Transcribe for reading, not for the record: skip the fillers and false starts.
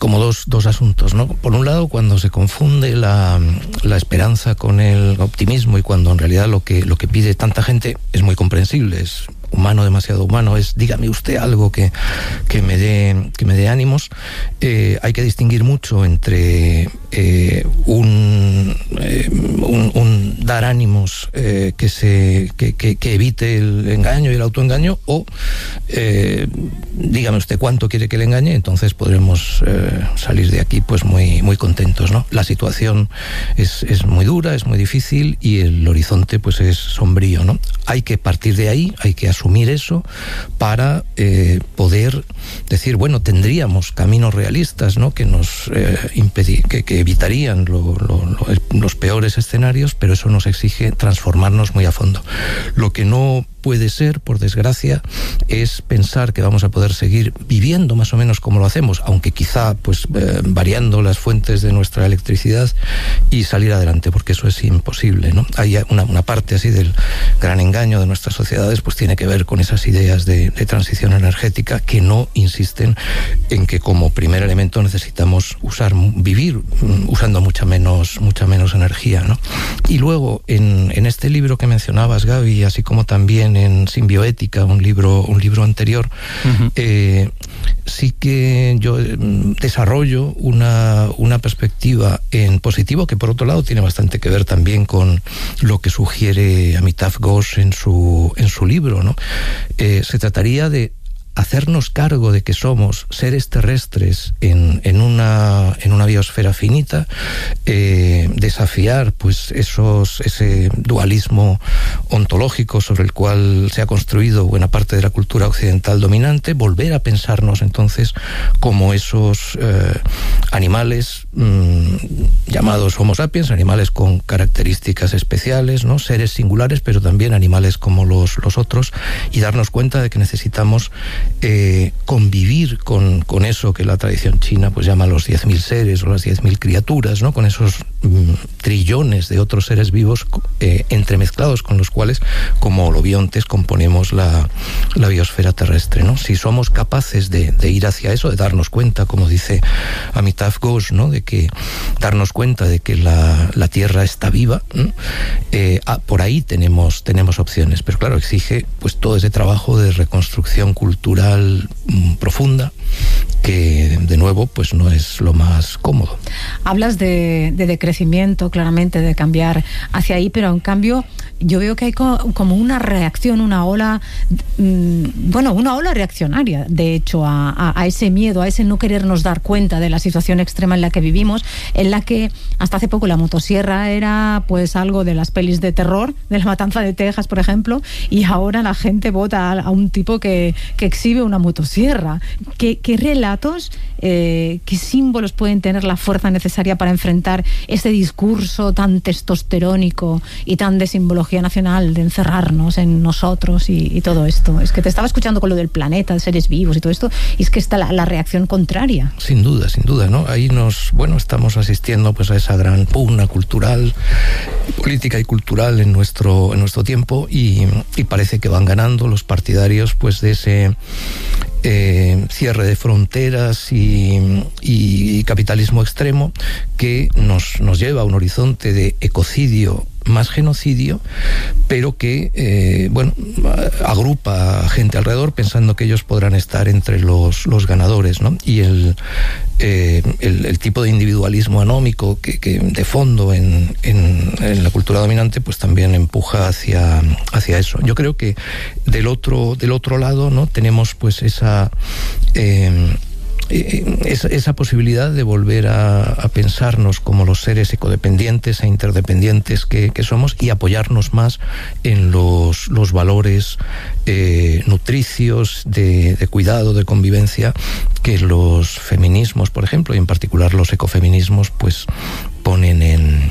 como dos asuntos, ¿no? Por un lado, cuando se confunde la esperanza con el optimismo, y cuando en realidad lo que pide tanta gente es muy comprensible, es humano, demasiado humano, es dígame usted algo que me dé ánimos. Hay que distinguir mucho entre un dar ánimos que evite el engaño y el autoengaño, o dígame usted cuánto quiere que le engañe, entonces podremos salir de aquí pues muy, muy contentos, ¿no? La situación es muy dura, es muy difícil, y el horizonte pues es sombrío, ¿no? Hay que partir de ahí, hay que asumir eso para poder decir, bueno, tendríamos caminos realistas, ¿no? Que nos que evitarían los peores escenarios, pero eso nos exige transformarnos muy a fondo. Lo que no puede ser, por desgracia, es pensar que vamos a poder seguir viviendo más o menos como lo hacemos, aunque quizá pues variando las fuentes de nuestra electricidad, y salir adelante, porque eso es imposible, ¿no? Hay una parte así del gran engaño de nuestras sociedades, pues tiene que ver con esas ideas de transición energética que no insisten en que como primer elemento necesitamos vivir usando mucha menos energía, ¿no? Y luego en este libro que mencionabas, Gaby, así como también en Simbioética, un libro anterior, sí que yo desarrollo una perspectiva en positivo, que por otro lado tiene bastante que ver también con lo que sugiere Amitav Ghosh en su libro, ¿no? Se trataría de hacernos cargo de que somos seres terrestres en una biosfera finita, desafiar pues ese dualismo ontológico sobre el cual se ha construido buena parte de la cultura occidental dominante, volver a pensarnos entonces como esos animales llamados Homo sapiens, animales con características especiales, ¿no? Seres singulares, pero también animales como los otros, y darnos cuenta de que necesitamos convivir con eso que la tradición china pues llama los 10.000 seres o las 10.000 criaturas, ¿no? Con esos trillones de otros seres vivos entremezclados, con los cuales, como holobiontes, componemos la biosfera terrestre, ¿no? Si somos capaces de ir hacia eso, de darnos cuenta, como dice Amitav Ghosh, ¿no? De que darnos cuenta de que la Tierra está viva, por ahí tenemos opciones, pero claro, exige pues todo ese trabajo de reconstrucción cultural profunda, que de nuevo pues no es lo más cómodo. Hablas de decrecimiento, claramente, de cambiar hacia ahí, pero en cambio yo veo que hay como una reacción, una ola reaccionaria, de hecho, a ese miedo, a ese no querernos dar cuenta de la situación extrema en la que vivimos, en la que hasta hace poco la motosierra era pues algo de las pelis de terror, de La Matanza de Texas, por ejemplo, y ahora la gente vota a un tipo que exhibe una motosierra. ¿Qué relatos, qué símbolos pueden tener la fuerza necesaria para enfrentar ese discurso tan testosterónico y tan de simbología nacional, de encerrarnos en nosotros y todo esto? Es que te estaba escuchando con lo del planeta, de seres vivos y todo esto, y es que está la reacción contraria. Sin duda, ¿no? Ahí estamos asistiendo pues a esa gran pugna cultural, política y cultural en nuestro tiempo, y parece que van ganando los partidarios pues de ese cierre de fronteras y capitalismo extremo, que nos lleva a un horizonte de ecocidio más genocidio, pero que agrupa a gente alrededor pensando que ellos podrán estar entre los ganadores, ¿no? Y el tipo de individualismo anómico que de fondo en la cultura dominante pues también empuja hacia eso. Yo creo que del otro lado, ¿no? Tenemos pues esa posibilidad de volver a pensarnos como los seres ecodependientes e interdependientes que somos, y apoyarnos más en los valores nutricios de cuidado, de convivencia, que los feminismos, por ejemplo, y en particular los ecofeminismos, pues ponen